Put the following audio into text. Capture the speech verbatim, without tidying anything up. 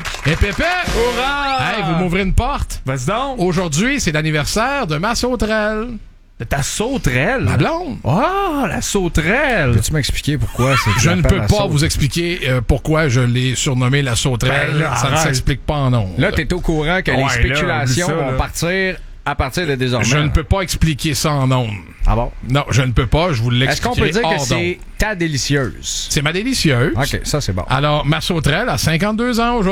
Et Pépé! Hurrah! Hey, vous m'ouvrez une porte? Vas-y donc. Aujourd'hui, c'est l'anniversaire de ma sauterelle. De ta sauterelle? Ma blonde. Ah, la sauterelle! Peux-tu m'expliquer pourquoi c'est Je ne peux pas vous expliquer euh, pourquoi je l'ai surnommée la sauterelle. Ben là, ça ne arrête. s'explique pas en nom. Là, t'es au courant que Ouais, les là, spéculations oublie ça, vont là. partir à partir de désormais. Je ne peux pas expliquer ça en nom. Ah bon? Non, je ne peux pas. Je vous Est-ce l'expliquerai qu'on peut dire que hors c'est d'onde. ta délicieuse? C'est ma délicieuse. OK, ça c'est bon. Alors, ma sauterelle a cinquante-deux ans aujourd'hui.